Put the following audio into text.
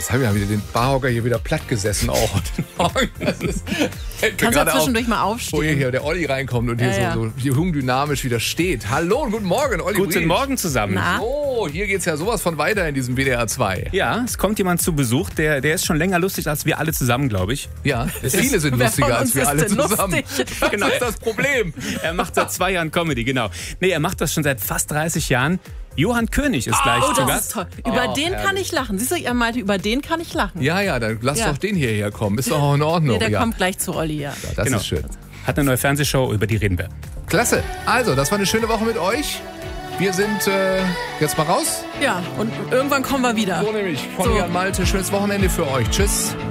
Jetzt habe ich ja wieder den Barhocker hier wieder platt gesessen auch. Kannst du zwischendurch mal Wo aufstehen. hier der Olli reinkommt und hier so jung dynamisch wieder steht. Hallo und guten Morgen, Olli. Guten Briesch. Morgen zusammen. Na? Oh, hier geht's ja sowas von weiter in diesem WDR 2. Ja, es kommt jemand zu Besuch, der ist schon länger lustig als wir alle zusammen, glaube ich. Ja, viele sind Wer von lustiger als uns wir ist alle denn zusammen. lustig? Genau, das ist das Problem. Er macht seit 2 Jahren Comedy, genau. Nee, er macht das schon seit fast 30 Jahren. Johann König ist gleich Oh, zu das Gast. ist toll. Über den kann ich lachen. Siehst du, ihr meinte, über den kann ich lachen. Ja, dann lass Ja. doch den hierher kommen. Ist doch auch in Ordnung. Nee, der ja. kommt gleich zu Olli, ja. Ja, das Genau. ist schön. Hat eine neue Fernsehshow, über die reden wir. Klasse. Also, das war eine schöne Woche mit euch. Wir sind jetzt mal raus. Ja, und irgendwann kommen wir wieder. So nämlich. Von So. Jan Malte. Schönes Wochenende für euch. Tschüss.